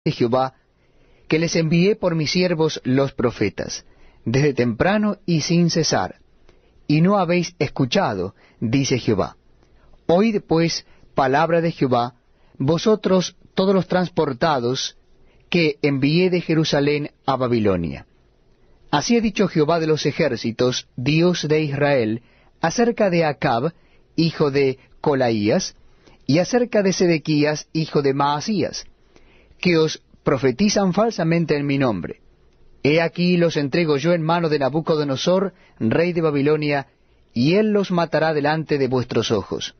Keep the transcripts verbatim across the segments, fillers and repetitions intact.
de Jehová, que les envié por mis siervos los profetas, desde temprano y sin cesar, y no habéis escuchado, dice Jehová. Oíd pues palabra de Jehová, vosotros todos los transportados, que envié de Jerusalén a Babilonia. Así ha dicho Jehová de los ejércitos, Dios de Israel, acerca de Acab, hijo de Colaías, y acerca de Sedequías, hijo de Maasías, que os profetizan falsamente en mi nombre. He aquí los entrego yo en mano de Nabucodonosor, rey de Babilonia, y él los matará delante de vuestros ojos.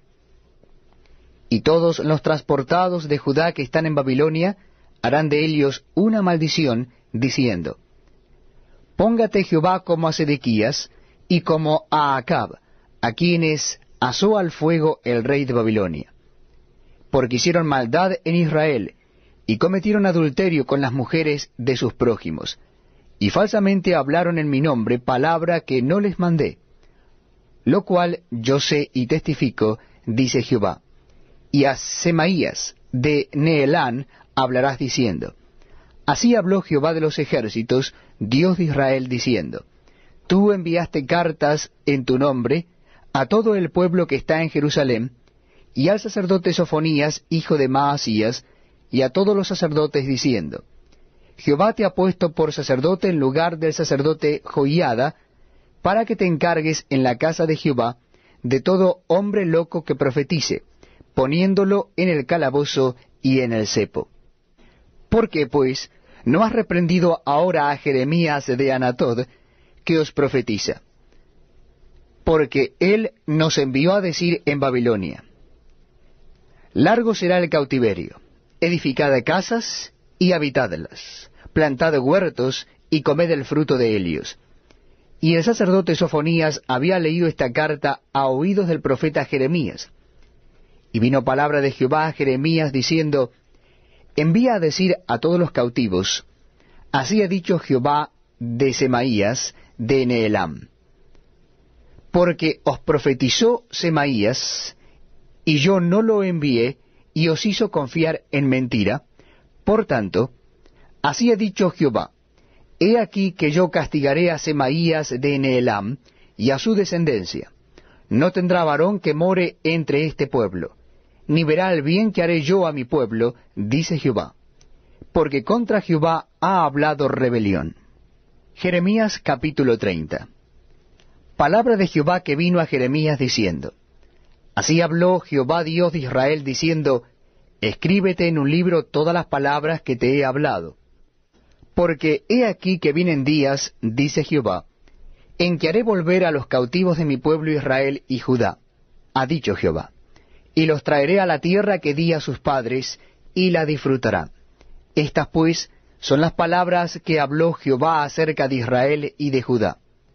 Y todos los transportados de Judá que están en Babilonia harán de ellos una maldición, diciendo: Póngate Jehová como a Sedequías y como a Acab, a quienes asó al fuego el rey de Babilonia. Porque hicieron maldad en Israel, y cometieron adulterio con las mujeres de sus prójimos, y falsamente hablaron en mi nombre palabra que no les mandé. Lo cual yo sé y testifico, dice Jehová. Y a Semaías de Neelán hablarás diciendo: Así habló Jehová de los ejércitos, Dios de Israel, diciendo: Tú enviaste cartas en tu nombre a todo el pueblo que está en Jerusalén, y al sacerdote Sofonías, hijo de Maasías, y a todos los sacerdotes, diciendo: Jehová te ha puesto por sacerdote en lugar del sacerdote Joiada, para que te encargues en la casa de Jehová de todo hombre loco que profetice, poniéndolo en el calabozo y en el cepo. ¿Por qué, pues, no has reprendido ahora a Jeremías de Anatod, que os profetiza? Porque él nos envió a decir en Babilonia: Largo será el cautiverio, edificad casas y habitadlas, plantad huertos y comed el fruto de ellos. Y el sacerdote Sofonías había leído esta carta a oídos del profeta Jeremías. Y vino palabra de Jehová a Jeremías diciendo: Envía a decir a todos los cautivos: Así ha dicho Jehová de Semaías de Neelam. Porque os profetizó Semaías, y yo no lo envié, y os hizo confiar en mentira. Por tanto, así ha dicho Jehová: He aquí que yo castigaré a Semaías de Neelam, y a su descendencia. No tendrá varón que more entre este pueblo, ni verá el bien que haré yo a mi pueblo, dice Jehová. Porque contra Jehová ha hablado rebelión. Jeremías capítulo treinta. Palabra de Jehová que vino a Jeremías diciendo: Así habló Jehová Dios de Israel diciendo: Escríbete en un libro todas las palabras que te he hablado. Porque he aquí que vienen días, dice Jehová, en que haré volver a los cautivos de mi pueblo Israel y Judá, ha dicho Jehová, y los traeré a la tierra que di a sus padres, y la disfrutarán. Estas pues son las palabras que habló Jehová acerca de Israel y de Judá.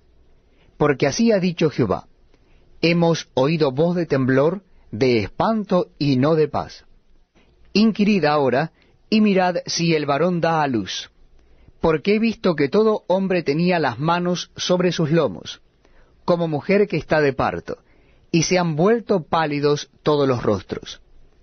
Porque así ha dicho Jehová: Hemos oído voz de temblor, de espanto y no de paz. Inquirid ahora, y mirad si el varón da a luz. Porque he visto que todo hombre tenía las manos sobre sus lomos, como mujer que está de parto, y se han vuelto pálidos todos los rostros.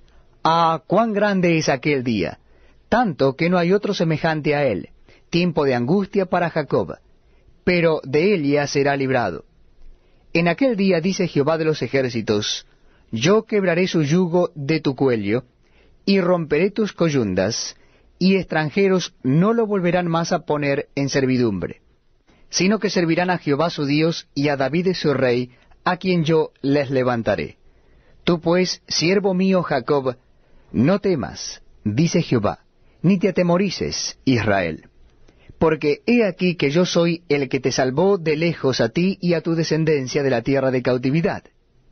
Ah, cuán grande es aquel día, tanto que no hay otro semejante a él, tiempo de angustia para Jacob, pero de Elia será librado. En aquel día, dice Jehová de los ejércitos, yo quebraré su yugo de tu cuello, y romperé tus coyundas, y extranjeros no lo volverán más a poner en servidumbre, sino que servirán a Jehová su Dios y a David su rey, a quien yo les levantaré. Tú pues, siervo mío Jacob, no temas, dice Jehová, ni te atemorices, Israel. Porque he aquí que yo soy el que te salvó de lejos a ti y a tu descendencia de la tierra de cautividad.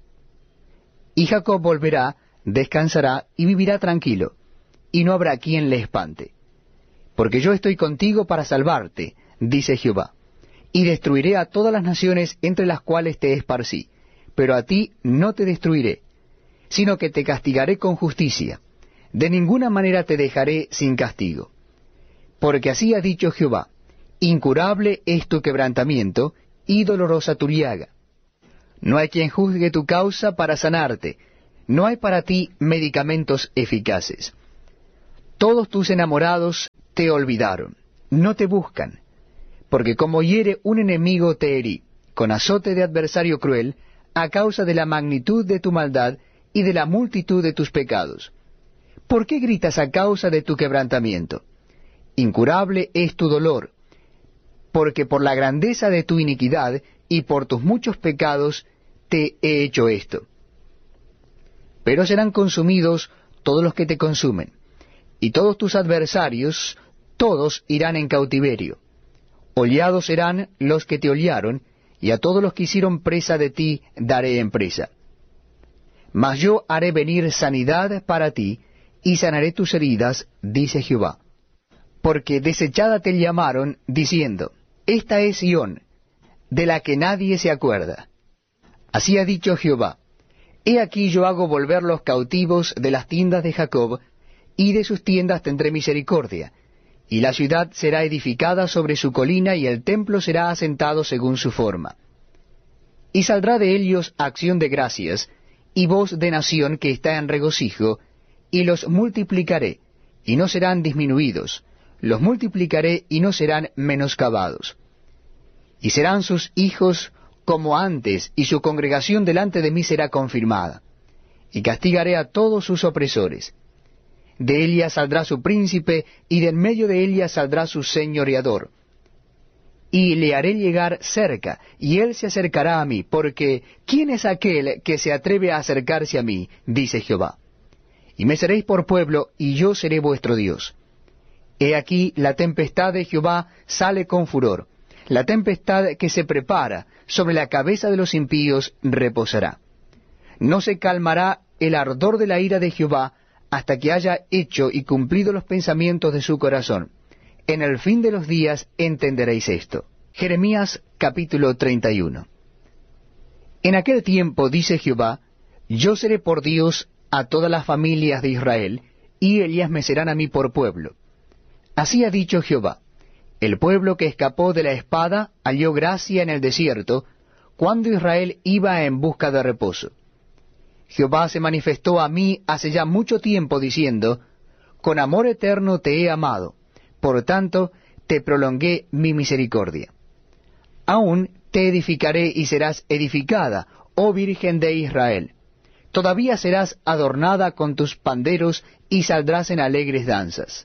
Y Jacob volverá, descansará y vivirá tranquilo, y no habrá quien le espante. Porque yo estoy contigo para salvarte, dice Jehová, y destruiré a todas las naciones entre las cuales te esparcí, pero a ti no te destruiré, sino que te castigaré con justicia. De ninguna manera te dejaré sin castigo. Porque así ha dicho Jehová: incurable es tu quebrantamiento, y dolorosa tu llaga. No hay quien juzgue tu causa para sanarte, no hay para ti medicamentos eficaces. Todos tus enamorados te olvidaron, no te buscan, porque como hiere un enemigo te herí, con azote de adversario cruel, a causa de la magnitud de tu maldad y de la multitud de tus pecados. ¿Por qué gritas a causa de tu quebrantamiento? Incurable es tu dolor, porque por la grandeza de tu iniquidad y por tus muchos pecados te he hecho esto. Pero serán consumidos todos los que te consumen, y todos tus adversarios, todos irán en cautiverio. Hollados serán los que te hollaron, y a todos los que hicieron presa de ti daré en presa. Mas yo haré venir sanidad para ti, y sanaré tus heridas, dice Jehová. Porque desechada te llamaron, diciendo, esta es Sión, de la que nadie se acuerda. Así ha dicho Jehová, he aquí yo hago volver los cautivos de las tiendas de Jacob, y de sus tiendas tendré misericordia, y la ciudad será edificada sobre su colina, y el templo será asentado según su forma. Y saldrá de ellos acción de gracias, y voz de nación que está en regocijo, y los multiplicaré, y no serán disminuidos, los multiplicaré y no serán menoscabados. Y serán sus hijos como antes, y su congregación delante de mí será confirmada. Y castigaré a todos sus opresores. De ella saldrá su príncipe, y de en medio de ella saldrá su señoreador. Y le haré llegar cerca, y él se acercará a mí, porque ¿quién es aquel que se atreve a acercarse a mí? Dice Jehová. Y me seréis por pueblo, y yo seré vuestro Dios. He aquí la tempestad de Jehová sale con furor, la tempestad que se prepara sobre la cabeza de los impíos reposará. No se calmará el ardor de la ira de Jehová hasta que haya hecho y cumplido los pensamientos de su corazón. En el fin de los días entenderéis esto. Jeremías capítulo treinta y uno. En aquel tiempo, dice Jehová, yo seré por Dios a todas las familias de Israel, y ellas me serán a mí por pueblo. Así ha dicho Jehová, el pueblo que escapó de la espada halló gracia en el desierto, cuando Israel iba en busca de reposo. Jehová se manifestó a mí hace ya mucho tiempo, diciendo, con amor eterno te he amado, por tanto te prolongué mi misericordia. Aún te edificaré y serás edificada, oh Virgen de Israel. Todavía serás adornada con tus panderos y saldrás en alegres danzas.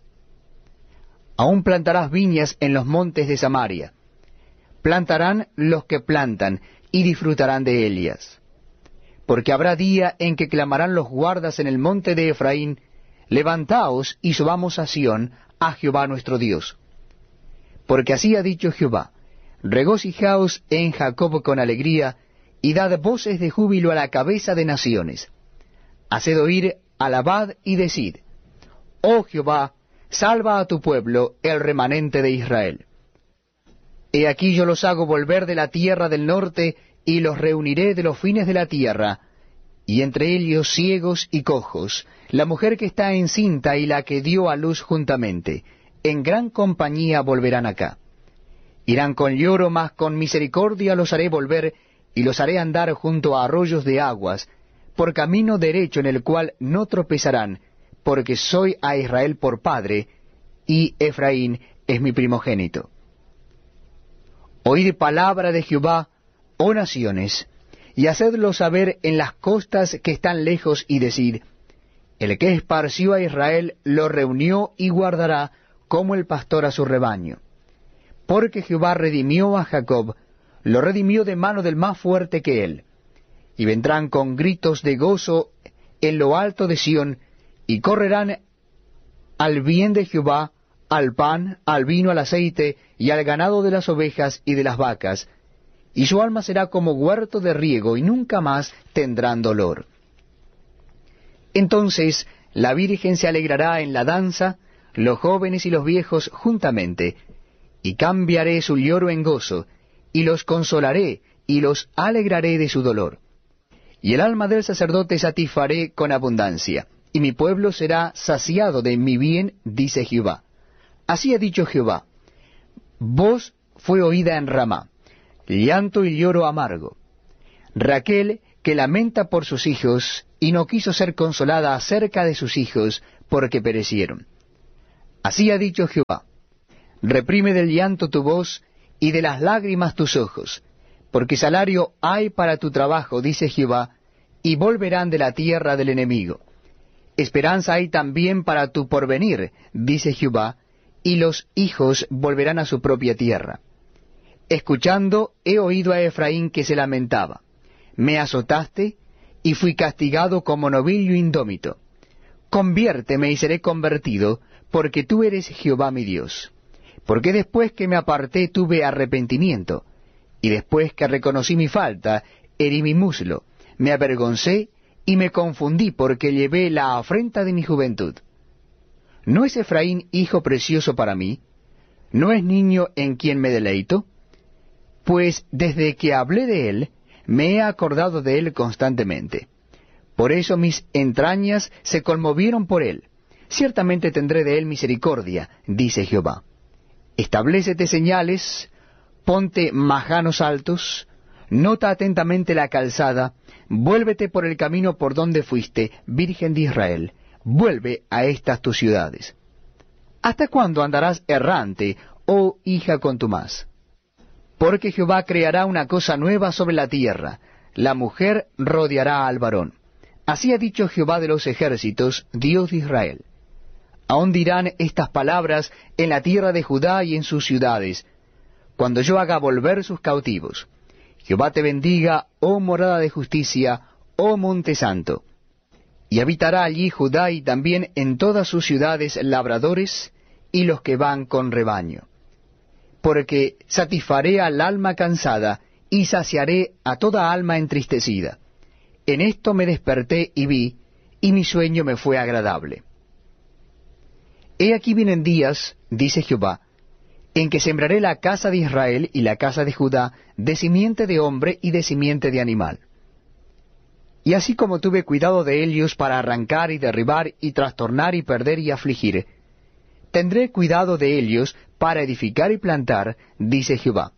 Aún plantarás viñas en los montes de Samaria. Plantarán los que plantan y disfrutarán de ellas. Porque habrá día en que clamarán los guardas en el monte de Efraín, levantaos y subamos a Sión, a Jehová nuestro Dios. Porque así ha dicho Jehová, regocijaos en Jacob con alegría, y dad voces de júbilo a la cabeza de naciones. Haced oír, alabad y decid, oh Jehová, salva a tu pueblo, el remanente de Israel. He aquí yo los hago volver de la tierra del norte, y los reuniré de los fines de la tierra, y entre ellos ciegos y cojos, la mujer que está encinta y la que dio a luz juntamente, en gran compañía volverán acá. Irán con lloro, mas con misericordia los haré volver, y los haré andar junto a arroyos de aguas, por camino derecho en el cual no tropezarán, porque soy a Israel por padre, y Efraín es mi primogénito. Oíd palabra de Jehová, oh naciones, y hacedlo saber en las costas que están lejos, y decid, el que esparció a Israel lo reunió y guardará como el pastor a su rebaño. Porque Jehová redimió a Jacob, lo redimió de mano del más fuerte que él. Y vendrán con gritos de gozo en lo alto de Sión, y correrán al bien de Jehová, al pan, al vino, al aceite, y al ganado de las ovejas y de las vacas, y su alma será como huerto de riego, y nunca más tendrán dolor. Entonces la Virgen se alegrará en la danza, los jóvenes y los viejos juntamente, y cambiaré su lloro en gozo, y los consolaré, y los alegraré de su dolor. Y el alma del sacerdote satisfaré con abundancia, y mi pueblo será saciado de mi bien, dice Jehová. Así ha dicho Jehová, voz fue oída en Ramá, llanto y lloro amargo. Raquel, que lamenta por sus hijos, y no quiso ser consolada acerca de sus hijos, porque perecieron. Así ha dicho Jehová: reprime del llanto tu voz y de las lágrimas tus ojos, porque salario hay para tu trabajo, dice Jehová, y volverán de la tierra del enemigo. Esperanza hay también para tu porvenir, dice Jehová, y los hijos volverán a su propia tierra. Escuchando, he oído a Efraín que se lamentaba. Me azotaste, y fui castigado como novillo indómito. Conviérteme y seré convertido, porque tú eres Jehová mi Dios. Porque después que me aparté tuve arrepentimiento, y después que reconocí mi falta, herí mi muslo, me avergoncé y me confundí porque llevé la afrenta de mi juventud. ¿No es Efraín hijo precioso para mí? ¿No es niño en quien me deleito? Pues desde que hablé de él, me he acordado de él constantemente. Por eso mis entrañas se conmovieron por él. Ciertamente tendré de él misericordia, dice Jehová. Establécete señales, ponte majanos altos, nota atentamente la calzada, vuélvete por el camino por donde fuiste, Virgen de Israel, vuelve a estas tus ciudades. ¿Hasta cuándo andarás errante, oh hija contumaz? Porque Jehová creará una cosa nueva sobre la tierra, la mujer rodeará al varón. Así ha dicho Jehová de los ejércitos, Dios de Israel. Aún dirán estas palabras en la tierra de Judá y en sus ciudades, cuando yo haga volver sus cautivos. Jehová te bendiga, oh morada de justicia, oh monte santo. Y habitará allí Judá y también en todas sus ciudades labradores y los que van con rebaño. Porque satisfaré al alma cansada y saciaré a toda alma entristecida. En esto me desperté y vi, y mi sueño me fue agradable. He aquí vienen días, dice Jehová, en que sembraré la casa de Israel y la casa de Judá de simiente de hombre y de simiente de animal. Y así como tuve cuidado de ellos para arrancar y derribar y trastornar y perder y afligir, tendré cuidado de ellos para edificar y plantar, dice Jehová.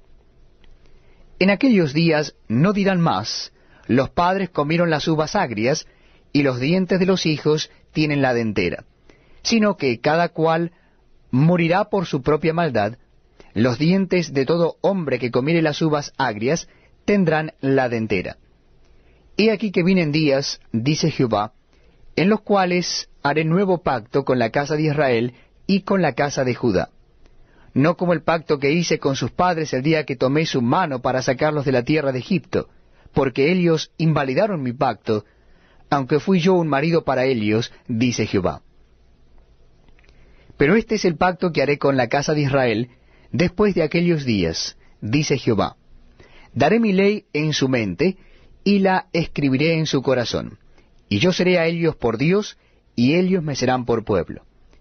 En aquellos días no dirán más, los padres comieron las uvas agrias, y los dientes de los hijos tienen la dentera, sino que cada cual morirá por su propia maldad. Los dientes de todo hombre que comiere las uvas agrias tendrán la dentera. He aquí que vienen días, dice Jehová, en los cuales haré nuevo pacto con la casa de Israel y con la casa de Judá. No como el pacto que hice con sus padres el día que tomé su mano para sacarlos de la tierra de Egipto, porque ellos invalidaron mi pacto, aunque fui yo un marido para ellos, dice Jehová. Pero este es el pacto que haré con la casa de Israel después de aquellos días, dice Jehová. Daré mi ley en su mente, y la escribiré en su corazón. Y yo seré a ellos por Dios, y ellos me serán por pueblo.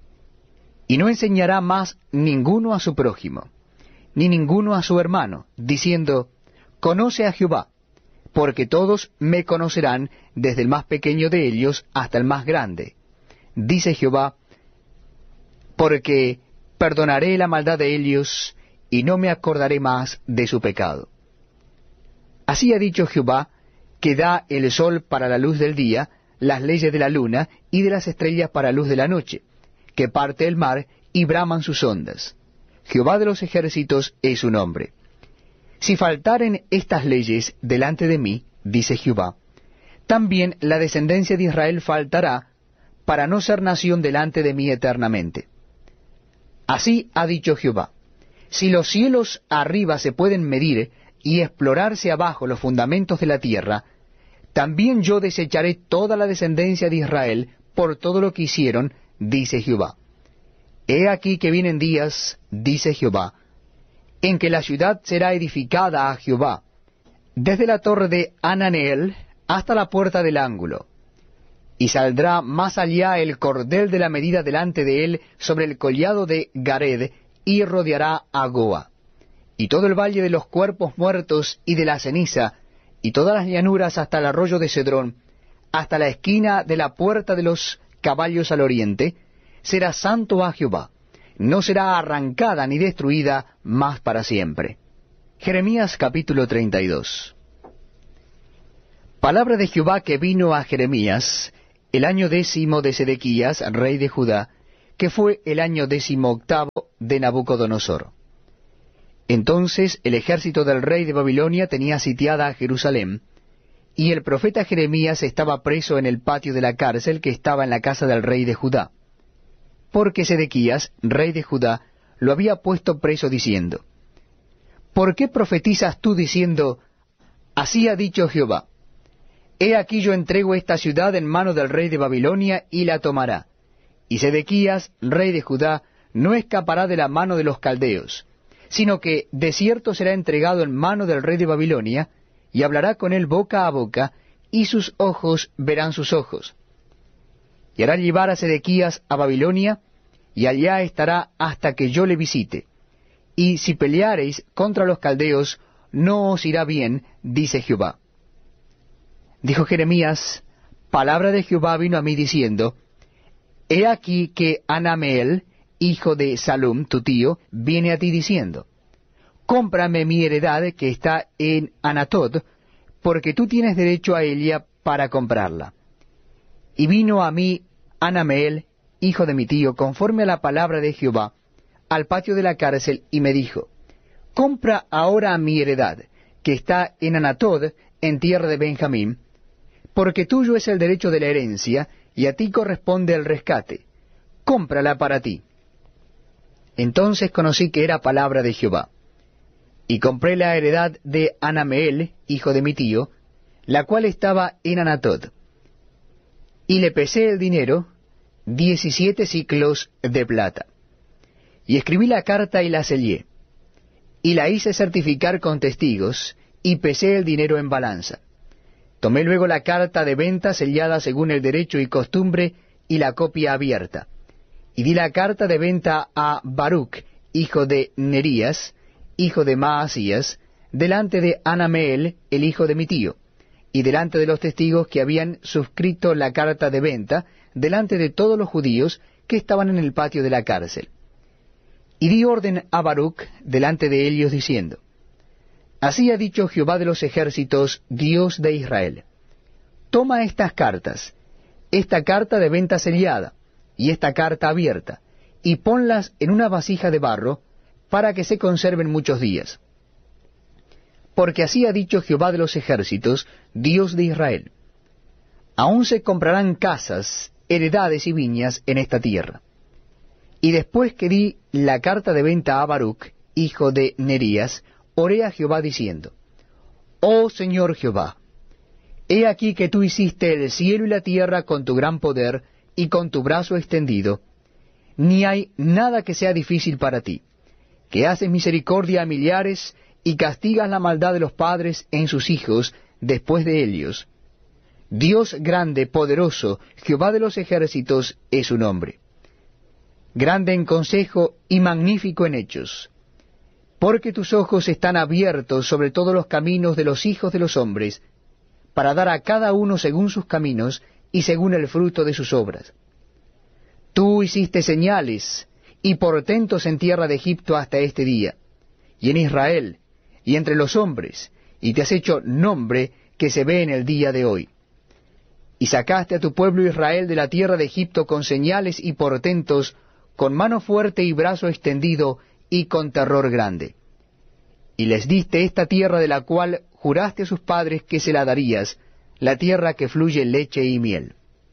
Y no enseñará más ninguno a su prójimo, ni ninguno a su hermano, diciendo, conoce a Jehová, porque todos me conocerán, desde el más pequeño de ellos hasta el más grande. Dice Jehová, porque perdonaré la maldad de ellos, y no me acordaré más de su pecado. Así ha dicho Jehová, que da el sol para la luz del día, las leyes de la luna, y de las estrellas para luz de la noche, que parte el mar, y braman sus ondas. Jehová de los ejércitos es su nombre. Si faltaren estas leyes delante de mí, dice Jehová, también la descendencia de Israel faltará, para no ser nación delante de mí eternamente. Así ha dicho Jehová, si los cielos arriba se pueden medir, y explorarse abajo los fundamentos de la tierra, también yo desecharé toda la descendencia de Israel por todo lo que hicieron, dice Jehová. He aquí que vienen días, dice Jehová, en que la ciudad será edificada a Jehová, desde la torre de Hananeel hasta la puerta del ángulo. Y saldrá más allá el cordel de la medida delante de él sobre el collado de Gared, y rodeará a Goa. Y todo el valle de los cuerpos muertos y de la ceniza, y todas las llanuras hasta el arroyo de Cedrón, hasta la esquina de la puerta de los caballos al oriente, será santo a Jehová, no será arrancada ni destruida más para siempre. Jeremías capítulo treinta y dos. Palabra de Jehová que vino a Jeremías el año décimo de Sedequías, rey de Judá, que fue el año decimoctavo de Nabucodonosor. Entonces el ejército del rey de Babilonia tenía sitiada a Jerusalén, y el profeta Jeremías estaba preso en el patio de la cárcel que estaba en la casa del rey de Judá, porque Sedequías, rey de Judá, lo había puesto preso diciendo, ¿por qué profetizas tú diciendo, así ha dicho Jehová? He aquí yo entrego esta ciudad en mano del rey de Babilonia y la tomará, y Sedequías, rey de Judá, no escapará de la mano de los caldeos, sino que de cierto será entregado en mano del rey de Babilonia, y hablará con él boca a boca, y sus ojos verán sus ojos. Y hará llevar a Sedequías a Babilonia, y allá estará hasta que yo le visite. Y si peleareis contra los caldeos, no os irá bien, dice Jehová. Dijo Jeremías, palabra de Jehová vino a mí diciendo, he aquí que Anameel, hijo de Salum, tu tío, viene a ti diciendo, cómprame mi heredad que está en Anatot, porque tú tienes derecho a ella para comprarla. Y vino a mí Anameel, hijo de mi tío, conforme a la palabra de Jehová, al patio de la cárcel, y me dijo, compra ahora mi heredad, que está en Anatot, en tierra de Benjamín, porque tuyo es el derecho de la herencia, y a ti corresponde el rescate. Cómprala para ti. Entonces conocí que era palabra de Jehová. Y compré la heredad de Anameel, hijo de mi tío, la cual estaba en Anatot. Y le pesé el dinero, diecisiete siclos de plata. Y escribí la carta y la sellé. Y la hice certificar con testigos, y pesé el dinero en balanza. Tomé luego la carta de venta sellada según el derecho y costumbre, y la copia abierta. Y di la carta de venta a Baruch, hijo de Nerías, hijo de Maasías, delante de Anameel, el hijo de mi tío, y delante de los testigos que habían suscrito la carta de venta, delante de todos los judíos que estaban en el patio de la cárcel. Y di orden a Baruch delante de ellos, diciendo, así ha dicho Jehová de los ejércitos, Dios de Israel, toma estas cartas, esta carta de venta sellada, y esta carta abierta, y ponlas en una vasija de barro, para que se conserven muchos días. Porque así ha dicho Jehová de los ejércitos, Dios de Israel, aún se comprarán casas, heredades y viñas en esta tierra. Y después que di la carta de venta a Baruch, hijo de Nerías, oré a Jehová diciendo, oh Señor Jehová, he aquí que tú hiciste el cielo y la tierra con tu gran poder y con tu brazo extendido, ni hay nada que sea difícil para ti, que haces misericordia a millares y castigas la maldad de los padres en sus hijos después de ellos. Dios grande, poderoso, Jehová de los ejércitos es su nombre. Grande en consejo y magnífico en hechos. Porque tus ojos están abiertos sobre todos los caminos de los hijos de los hombres, para dar a cada uno según sus caminos y según el fruto de sus obras. Tú hiciste señales y portentos en tierra de Egipto hasta este día, y en Israel, y entre los hombres, y te has hecho nombre que se ve en el día de hoy. Y sacaste a tu pueblo Israel de la tierra de Egipto con señales y portentos, con mano fuerte y brazo extendido, y con terror grande. Y les diste esta tierra de la cual juraste a sus padres que se la darías, la tierra que fluye leche y miel.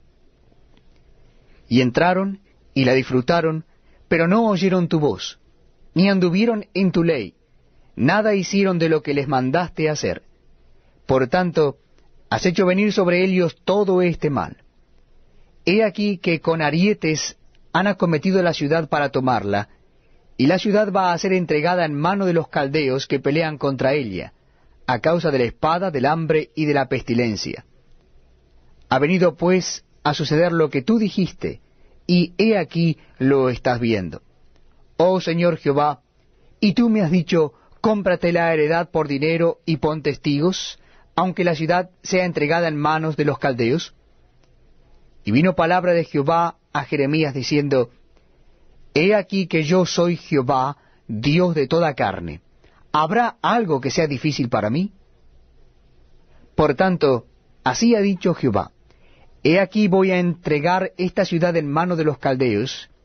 Y entraron, y la disfrutaron, pero no oyeron tu voz, ni anduvieron en tu ley, nada hicieron de lo que les mandaste hacer. Por tanto, has hecho venir sobre ellos todo este mal. He aquí que con arietes han acometido la ciudad para tomarla, y la ciudad va a ser entregada en mano de los caldeos que pelean contra ella, a causa de la espada, del hambre y de la pestilencia. Ha venido pues a suceder lo que tú dijiste, y he aquí lo estás viendo. Oh Señor Jehová, y tú me has dicho, cómprate la heredad por dinero y pon testigos, aunque la ciudad sea entregada en manos de los caldeos. Y vino palabra de Jehová a Jeremías diciendo, He aquí que yo soy Jehová, Dios de toda carne. ¿Habrá algo que sea difícil para mí? Por tanto, así ha dicho Jehová, He aquí voy a entregar esta ciudad en mano de los caldeos,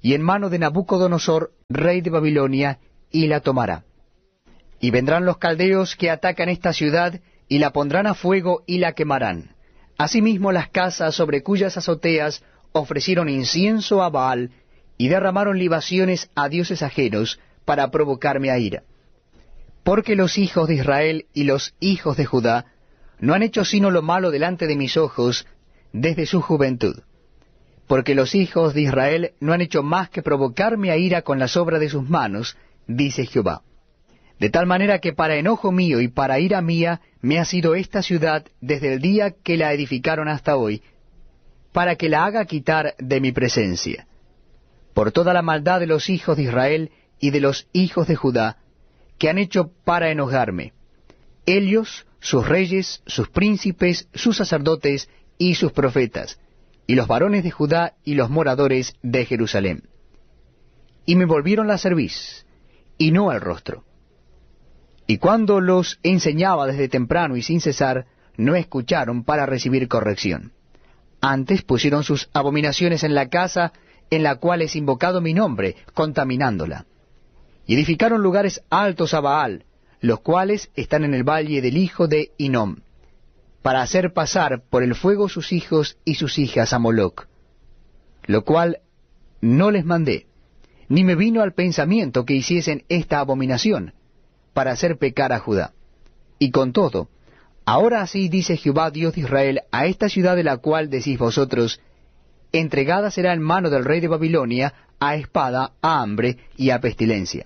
y en mano de Nabucodonosor, rey de Babilonia, y la tomará. Y vendrán los caldeos que atacan esta ciudad, y la pondrán a fuego y la quemarán. Asimismo las casas sobre cuyas azoteas ofrecieron incienso a Baal, y derramaron libaciones a dioses ajenos, para provocarme a ira. Porque los hijos de Israel y los hijos de Judá no han hecho sino lo malo delante de mis ojos desde su juventud. Porque los hijos de Israel no han hecho más que provocarme a ira con las obras de sus manos, dice Jehová. De tal manera que para enojo mío y para ira mía me ha sido esta ciudad desde el día que la edificaron hasta hoy, para que la haga quitar de mi presencia. Por toda la maldad de los hijos de Israel y de los hijos de Judá, que han hecho para enojarme, ellos, sus reyes, sus príncipes, sus sacerdotes y sus profetas, y los varones de Judá y los moradores de Jerusalén. Y me volvieron la cerviz, y no al rostro. Y cuando los enseñaba desde temprano y sin cesar, no escucharon para recibir corrección. Antes pusieron sus abominaciones en la casa en la cual es invocado mi nombre, contaminándola. Y edificaron lugares altos a Baal, los cuales están en el valle del hijo de Hinnom, para hacer pasar por el fuego sus hijos y sus hijas a Moloc, lo cual no les mandé, ni me vino al pensamiento que hiciesen esta abominación, para hacer pecar a Judá. Y con todo, ahora así dice Jehová Dios de Israel a esta ciudad de la cual decís vosotros, entregada será en mano del rey de Babilonia, a espada, a hambre y a pestilencia.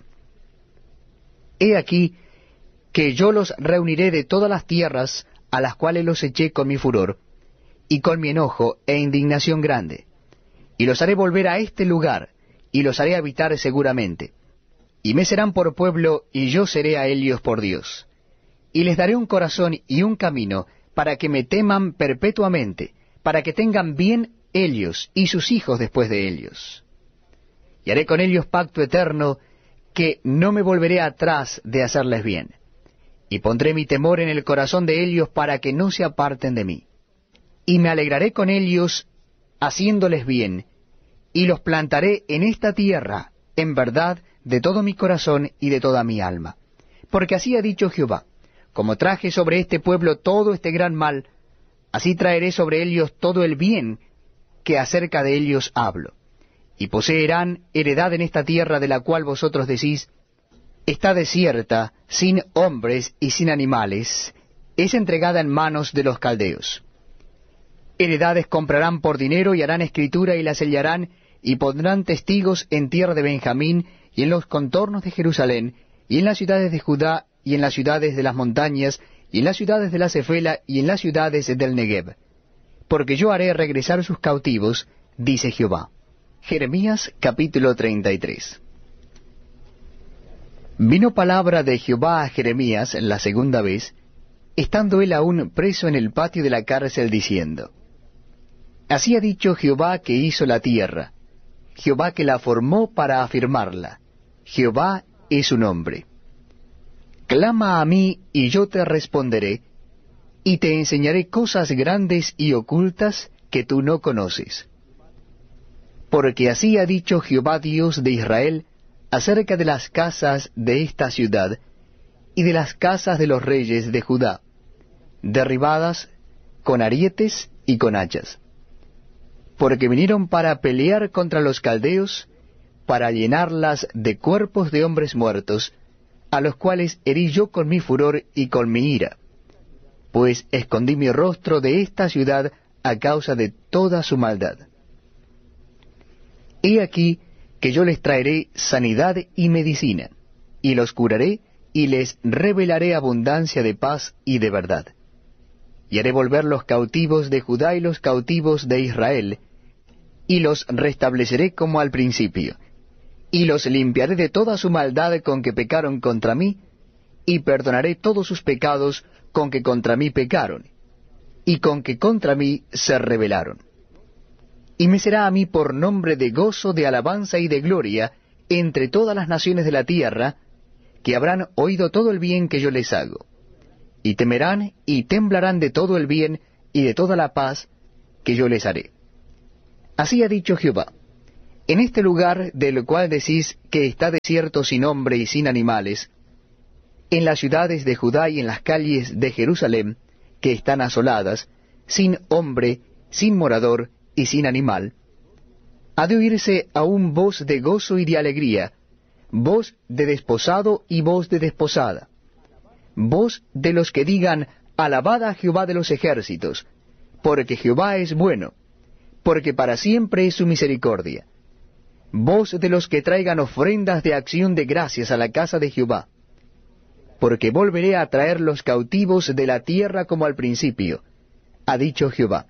He aquí que yo los reuniré de todas las tierras a las cuales los eché con mi furor, y con mi enojo e indignación grande, y los haré volver a este lugar, y los haré habitar seguramente, y me serán por pueblo, y yo seré a ellos por Dios. Y les daré un corazón y un camino, para que me teman perpetuamente, para que tengan bien ellos y sus hijos después de ellos. Y haré con ellos pacto eterno, que no me volveré atrás de hacerles bien. Y pondré mi temor en el corazón de ellos para que no se aparten de mí. Y me alegraré con ellos, haciéndoles bien, y los plantaré en esta tierra, en verdad, de todo mi corazón y de toda mi alma. Porque así ha dicho Jehová, como traje sobre este pueblo todo este gran mal, así traeré sobre ellos todo el bien que acerca de ellos hablo. Y poseerán heredad en esta tierra de la cual vosotros decís, está desierta, sin hombres y sin animales, es entregada en manos de los caldeos. Heredades comprarán por dinero y harán escritura y la sellarán, y pondrán testigos en tierra de Benjamín y en los contornos de Jerusalén, y en las ciudades de Judá, y en las ciudades de las montañas, y en las ciudades de la Cefela, y en las ciudades del Negev. Porque yo haré regresar sus cautivos, dice Jehová. Jeremías capítulo treinta y tres. Vino palabra de Jehová a Jeremías la segunda vez, estando él aún preso en el patio de la cárcel, diciendo, Así ha dicho Jehová que hizo la tierra, Jehová que la formó para afirmarla, Jehová es su nombre. Clama a mí, y yo te responderé, y te enseñaré cosas grandes y ocultas que tú no conoces. Porque así ha dicho Jehová Dios de Israel acerca de las casas de esta ciudad y de las casas de los reyes de Judá, derribadas con arietes y con hachas. Porque vinieron para pelear contra los caldeos, para llenarlas de cuerpos de hombres muertos, a los cuales herí yo con mi furor y con mi ira, pues escondí mi rostro de esta ciudad a causa de toda su maldad. He aquí que yo les traeré sanidad y medicina, y los curaré, y les revelaré abundancia de paz y de verdad. Y haré volver los cautivos de Judá y los cautivos de Israel, y los restableceré como al principio, y los limpiaré de toda su maldad con que pecaron contra mí, y perdonaré todos sus pecados con que contra mí pecaron, y con que contra mí se rebelaron. Y me será a mí por nombre de gozo, de alabanza y de gloria entre todas las naciones de la tierra, que habrán oído todo el bien que yo les hago. Y temerán y temblarán de todo el bien y de toda la paz que yo les haré. Así ha dicho Jehová, En este lugar del cual decís que está desierto sin hombre y sin animales, en las ciudades de Judá y en las calles de Jerusalén, que están asoladas, sin hombre, sin morador y sin animal, ha de oírse aún voz de gozo y de alegría, voz de desposado y voz de desposada, voz de los que digan, alabad a Jehová de los ejércitos, porque Jehová es bueno, porque para siempre es su misericordia, voz de los que traigan ofrendas de acción de gracias a la casa de Jehová, porque volveré a traer los cautivos de la tierra como al principio, ha dicho Jehová.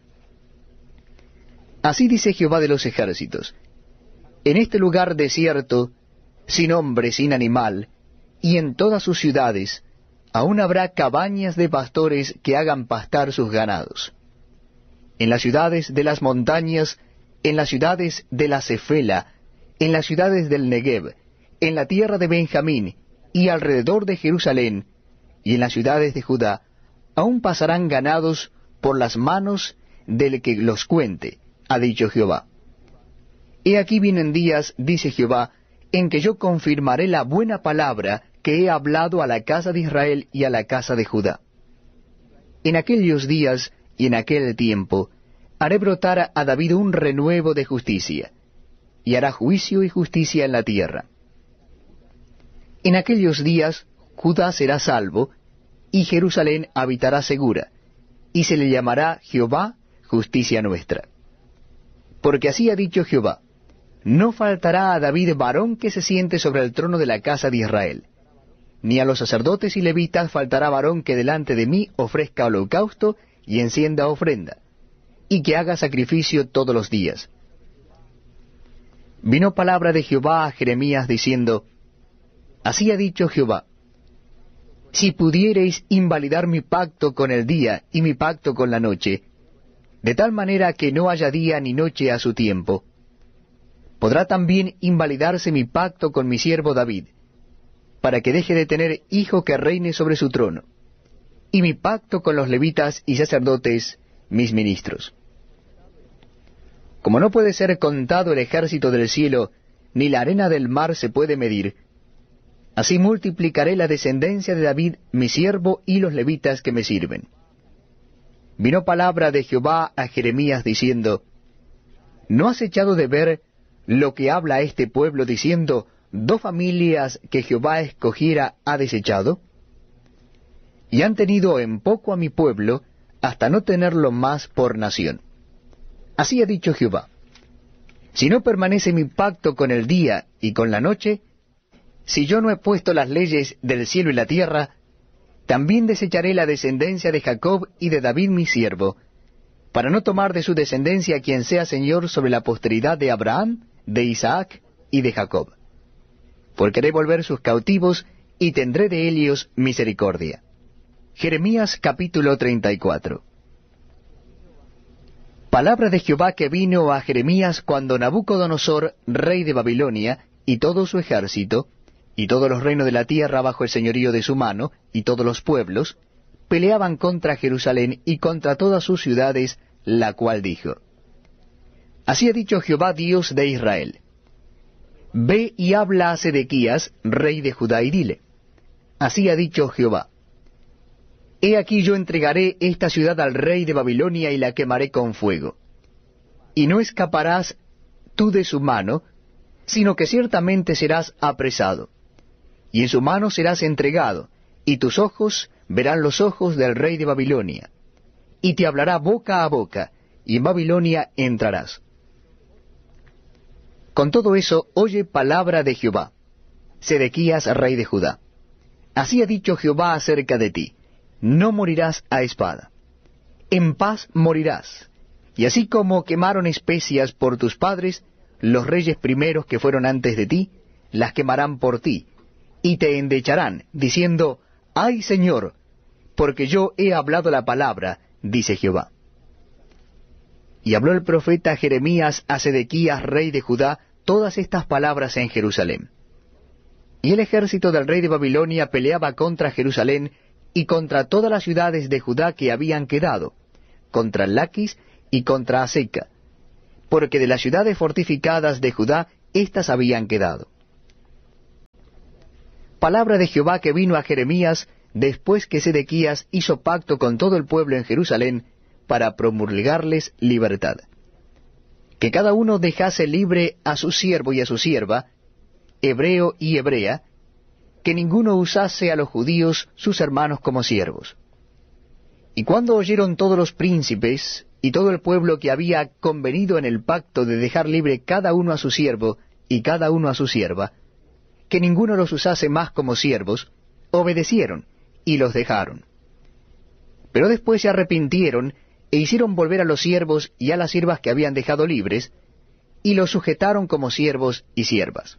Así dice Jehová de los ejércitos, en este lugar desierto, sin hombre, sin animal, y en todas sus ciudades, aún habrá cabañas de pastores que hagan pastar sus ganados. En las ciudades de las montañas, en las ciudades de la Cefela, en las ciudades del Negev, en la tierra de Benjamín, y alrededor de Jerusalén, y en las ciudades de Judá, aún pasarán ganados por las manos del que los cuente, ha dicho Jehová. He aquí vienen días, dice Jehová, en que yo confirmaré la buena palabra que he hablado a la casa de Israel y a la casa de Judá. En aquellos días y en aquel tiempo haré brotar a David un renuevo de justicia, y hará juicio y justicia en la tierra. En aquellos días Judá será salvo, y Jerusalén habitará segura, y se le llamará Jehová justicia nuestra. Porque así ha dicho Jehová, no faltará a David varón que se siente sobre el trono de la casa de Israel, ni a los sacerdotes y levitas faltará varón que delante de mí ofrezca holocausto y encienda ofrenda, y que haga sacrificio todos los días. Vino palabra de Jehová a Jeremías diciendo, así ha dicho Jehová, si pudiereis invalidar mi pacto con el día y mi pacto con la noche, de tal manera que no haya día ni noche a su tiempo, podrá también invalidarse mi pacto con mi siervo David, para que deje de tener hijo que reine sobre su trono, y mi pacto con los levitas y sacerdotes, mis ministros. Como no puede ser contado el ejército del cielo, ni la arena del mar se puede medir, así multiplicaré la descendencia de David, mi siervo, y los levitas que me sirven. Vino palabra de Jehová a Jeremías diciendo, ¿no has echado de ver lo que habla este pueblo diciendo, dos familias que Jehová escogiera ha desechado? Y han tenido en poco a mi pueblo, hasta no tenerlo más por nación. Así ha dicho Jehová, si no permanece mi pacto con el día y con la noche, si yo no he puesto las leyes del cielo y la tierra, también desecharé la descendencia de Jacob y de David mi siervo, para no tomar de su descendencia quien sea señor sobre la posteridad de Abraham, de Isaac y de Jacob. Porque haré volver sus cautivos y tendré de ellos misericordia. Jeremías capítulo treinta y cuatro. Palabra de Jehová que vino a Jeremías cuando Nabucodonosor, rey de Babilonia, y todo su ejército, y todos los reinos de la tierra bajo el señorío de su mano, y todos los pueblos, peleaban contra Jerusalén y contra todas sus ciudades, la cual dijo, así ha dicho Jehová Dios de Israel, ve y habla a Sedequías, rey de Judá, y dile, así ha dicho Jehová, he aquí yo entregaré esta ciudad al rey de Babilonia y la quemaré con fuego, y no escaparás tú de su mano, sino que ciertamente serás apresado, y en su mano serás entregado, y tus ojos verán los ojos del rey de Babilonia, y te hablará boca a boca, y en Babilonia entrarás. Con todo eso, oye palabra de Jehová, Sedequías, rey de Judá. Así ha dicho Jehová acerca de ti, no morirás a espada, en paz morirás, y así como quemaron especias por tus padres, los reyes primeros que fueron antes de ti, las quemarán por ti, y te endecharán, diciendo, ¡ay, Señor! Porque yo he hablado la palabra, dice Jehová. Y habló el profeta Jeremías a Sedequías, rey de Judá, todas estas palabras en Jerusalén. Y el ejército del rey de Babilonia peleaba contra Jerusalén y contra todas las ciudades de Judá que habían quedado, contra Laquis y contra Aseca. porque de las ciudades fortificadas de Judá éstas habían quedado. Palabra de Jehová que vino a Jeremías después que Sedequías hizo pacto con todo el pueblo en Jerusalén para promulgarles libertad. Que cada uno dejase libre a su siervo y a su sierva, hebreo y hebrea, que ninguno usase a los judíos sus hermanos como siervos. Y cuando oyeron todos los príncipes y todo el pueblo que había convenido en el pacto de dejar libre cada uno a su siervo y cada uno a su sierva, que ninguno los usase más como siervos, obedecieron y los dejaron. Pero después se arrepintieron e hicieron volver a los siervos y a las siervas que habían dejado libres, y los sujetaron como siervos y siervas.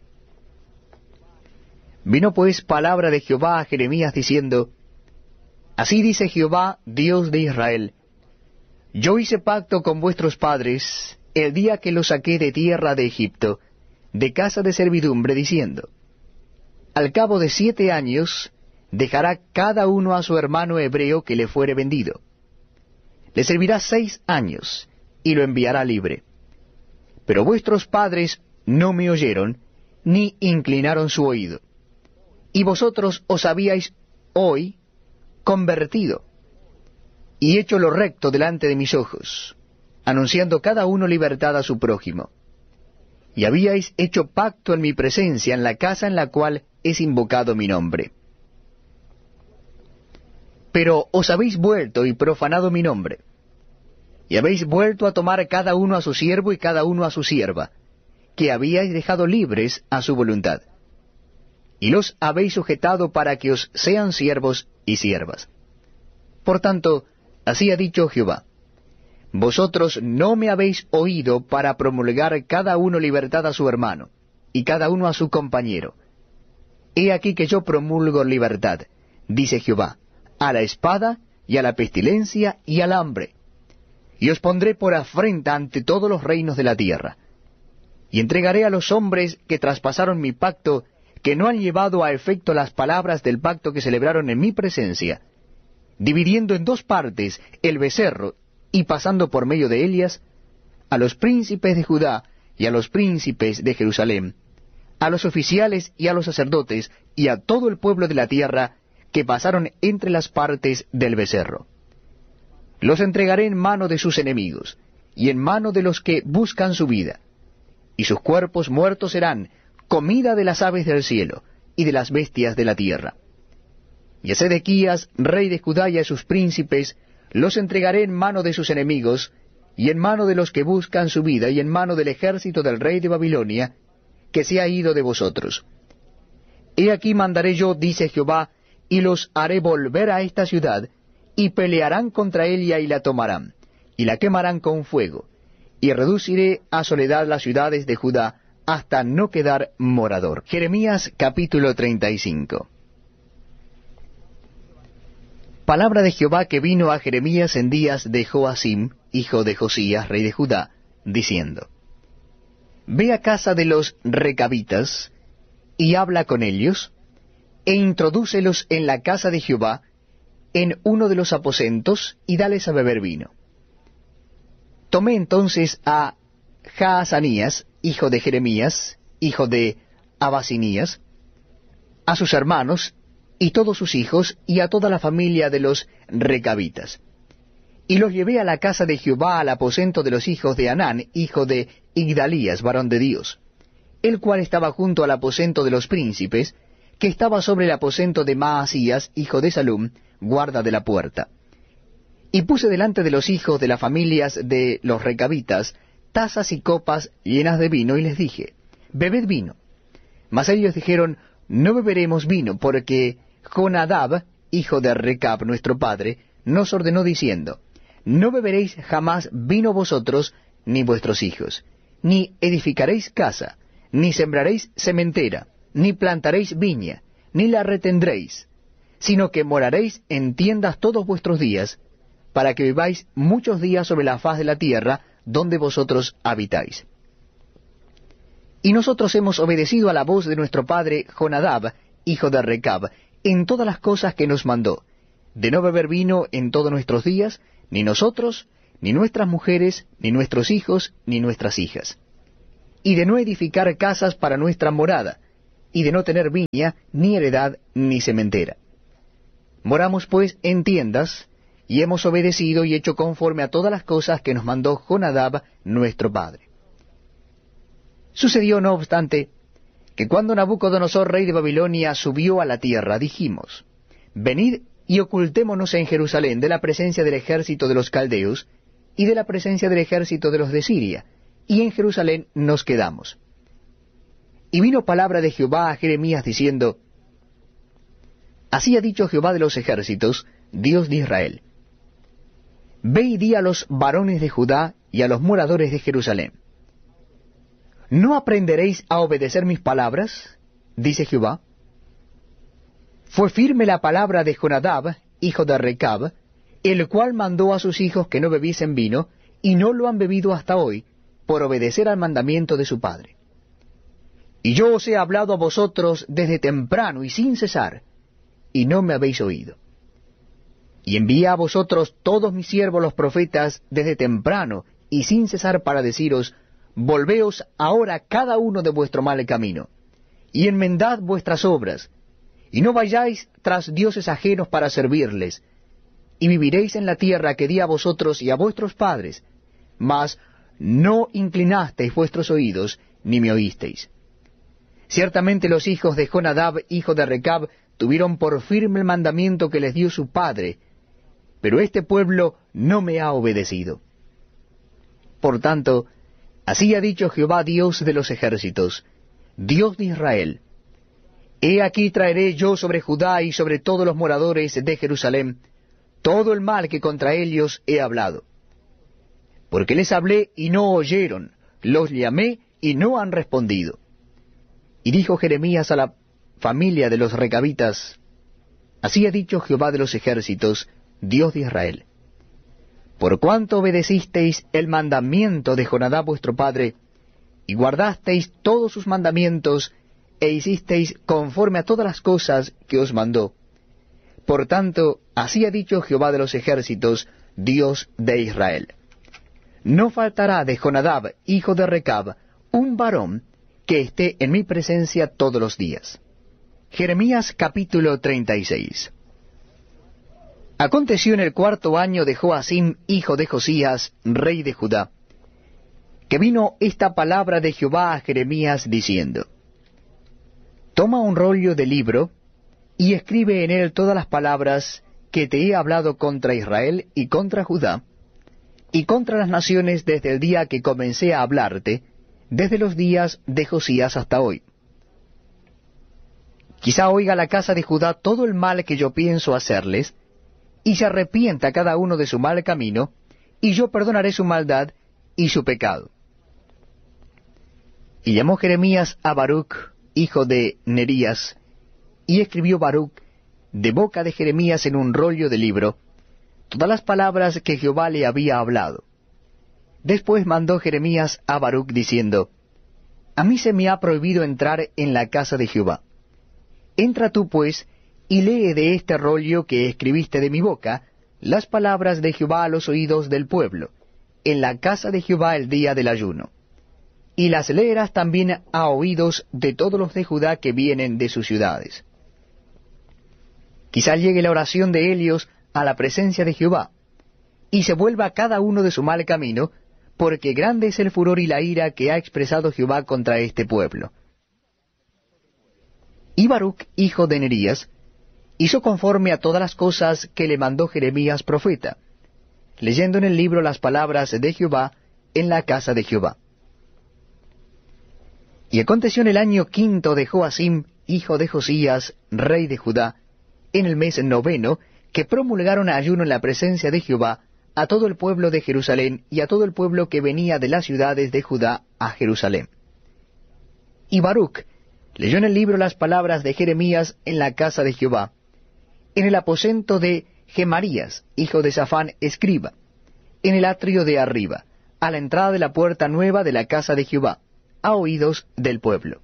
Vino pues palabra de Jehová a Jeremías diciendo, Así dice Jehová, Dios de Israel, Yo hice pacto con vuestros padres el día que los saqué de tierra de Egipto, de casa de servidumbre, diciendo, Al cabo de siete años dejará cada uno a su hermano hebreo que le fuere vendido. Le servirá seis años, y lo enviará libre. Pero vuestros padres no me oyeron, ni inclinaron su oído. Y vosotros os habíais hoy convertido, y hecho lo recto delante de mis ojos, anunciando cada uno libertad a su prójimo. Y habíais hecho pacto en mi presencia en la casa en la cual es invocado mi nombre. Pero os habéis vuelto y profanado mi nombre, y habéis vuelto a tomar cada uno a su siervo y cada uno a su sierva, que habíais dejado libres a su voluntad, y los habéis sujetado para que os sean siervos y siervas. Por tanto, así ha dicho Jehová, vosotros no me habéis oído para promulgar cada uno libertad a su hermano, y cada uno a su compañero. He aquí que yo promulgo libertad, dice Jehová, a la espada, y a la pestilencia, y al hambre. Y os pondré por afrenta ante todos los reinos de la tierra. Y entregaré a los hombres que traspasaron mi pacto, que no han llevado a efecto las palabras del pacto que celebraron en mi presencia, dividiendo en dos partes el becerro, y pasando por medio de Elias, a los príncipes de Judá y a los príncipes de Jerusalén, a los oficiales y a los sacerdotes, y a todo el pueblo de la tierra, que pasaron entre las partes del becerro. Los entregaré en mano de sus enemigos, y en mano de los que buscan su vida, y sus cuerpos muertos serán comida de las aves del cielo, y de las bestias de la tierra. Y a Sedequías, rey de Judá, y a sus príncipes, los entregaré en mano de sus enemigos, y en mano de los que buscan su vida, y en mano del ejército del rey de Babilonia, que se ha ido de vosotros. He aquí mandaré yo, dice Jehová, y los haré volver a esta ciudad, y pelearán contra ella y la tomarán, y la quemarán con fuego, y reduciré a soledad las ciudades de Judá, hasta no quedar morador. Jeremías capítulo treinta y cinco. Palabra de Jehová que vino a Jeremías en días de Joacim, hijo de Josías, rey de Judá, diciendo, Ve a casa de los recabitas, y habla con ellos, e introdúcelos en la casa de Jehová, en uno de los aposentos, y dales a beber vino. Tomé entonces a Jaazanías, hijo de Jeremías, hijo de Abasinías, a sus hermanos, y todos sus hijos, y a toda la familia de los recabitas. Y los llevé a la casa de Jehová, al aposento de los hijos de Anán, hijo de Igdalías, varón de Dios, el cual estaba junto al aposento de los príncipes, que estaba sobre el aposento de Maasías, hijo de Salum, guarda de la puerta. Y puse delante de los hijos de las familias de los recabitas tazas y copas llenas de vino, y les dije, bebed vino. Mas ellos dijeron, no beberemos vino, porque Jonadab, hijo de Recab, nuestro padre, nos ordenó diciendo, no beberéis jamás vino vosotros, ni vuestros hijos, ni edificaréis casa, ni sembraréis sementera, ni plantaréis viña, ni la retendréis, sino que moraréis en tiendas todos vuestros días, para que viváis muchos días sobre la faz de la tierra, donde vosotros habitáis. Y nosotros hemos obedecido a la voz de nuestro padre Jonadab, hijo de Recab, en todas las cosas que nos mandó, de no beber vino en todos nuestros días, ni nosotros, ni nuestras mujeres, ni nuestros hijos, ni nuestras hijas. Y de no edificar casas para nuestra morada, y de no tener viña, ni heredad, ni sementera. Moramos pues en tiendas, y hemos obedecido y hecho conforme a todas las cosas que nos mandó Jonadab, nuestro padre. Sucedió, no obstante, que cuando Nabucodonosor, rey de Babilonia, subió a la tierra, dijimos, venid y ocultémonos en Jerusalén de la presencia del ejército de los caldeos, y de la presencia del ejército de los de Siria, y en Jerusalén nos quedamos. Y vino palabra de Jehová a Jeremías diciendo, así ha dicho Jehová de los ejércitos, Dios de Israel, ve y di a los varones de Judá y a los moradores de Jerusalén, ¿no aprenderéis a obedecer mis palabras? Dice Jehová. Fue firme la palabra de Jonadab, hijo de Recab, el cual mandó a sus hijos que no bebiesen vino, y no lo han bebido hasta hoy, por obedecer al mandamiento de su padre. Y yo os he hablado a vosotros desde temprano y sin cesar, y no me habéis oído. Y envié a vosotros todos mis siervos los profetas desde temprano y sin cesar para deciros, volveos ahora cada uno de vuestro mal camino, y enmendad vuestras obras, y no vayáis tras dioses ajenos para servirles, y viviréis en la tierra que di a vosotros y a vuestros padres, mas no inclinasteis vuestros oídos, ni me oísteis. Ciertamente los hijos de Jonadab, hijo de Recab, tuvieron por firme el mandamiento que les dio su padre, pero este pueblo no me ha obedecido. Por tanto, así ha dicho Jehová, Dios de los ejércitos, Dios de Israel, he aquí traeré yo sobre Judá y sobre todos los moradores de Jerusalén todo el mal que contra ellos he hablado. Porque les hablé y no oyeron, los llamé y no han respondido. Y dijo Jeremías a la familia de los recabitas, así ha dicho Jehová de los ejércitos, Dios de Israel, por cuanto obedecisteis el mandamiento de Jonadab vuestro padre, y guardasteis todos sus mandamientos, e hicisteis conforme a todas las cosas que os mandó. Por tanto, así ha dicho Jehová de los ejércitos, Dios de Israel, no faltará de Jonadab, hijo de Recab, un varón que esté en mi presencia todos los días. Jeremías capítulo treinta y seis. Aconteció en el cuarto año de Joacim, hijo de Josías, rey de Judá, que vino esta palabra de Jehová a Jeremías diciendo, toma un rollo de libro, y escribe en él todas las palabras que te he hablado contra Israel y contra Judá, y contra las naciones desde el día que comencé a hablarte, desde los días de Josías hasta hoy. Quizá oiga la casa de Judá todo el mal que yo pienso hacerles, y se arrepienta cada uno de su mal camino, y yo perdonaré su maldad y su pecado. Y llamó Jeremías a Baruc, hijo de Nerías, y escribió Baruc de boca de Jeremías en un rollo de libro todas las palabras que Jehová le había hablado. Después mandó Jeremías a Baruc diciendo, a mí se me ha prohibido entrar en la casa de Jehová. Entra tú pues, y lee de este rollo que escribiste de mi boca, las palabras de Jehová a los oídos del pueblo, en la casa de Jehová el día del ayuno. Y las leerás también a oídos de todos los de Judá que vienen de sus ciudades. Quizá llegue la oración de ellos a la presencia de Jehová, y se vuelva cada uno de su mal camino, porque grande es el furor y la ira que ha expresado Jehová contra este pueblo. Y Baruc, hijo de Nerías, hizo conforme a todas las cosas que le mandó Jeremías profeta, leyendo en el libro las palabras de Jehová en la casa de Jehová. Y aconteció en el año quinto de Joacim, hijo de Josías, rey de Judá, en el mes noveno, que promulgaron ayuno en la presencia de Jehová a todo el pueblo de Jerusalén y a todo el pueblo que venía de las ciudades de Judá a Jerusalén. Y Baruc leyó en el libro las palabras de Jeremías en la casa de Jehová, en el aposento de Gemarías, hijo de Safán, escriba, en el atrio de arriba, a la entrada de la puerta nueva de la casa de Jehová, a oídos del pueblo.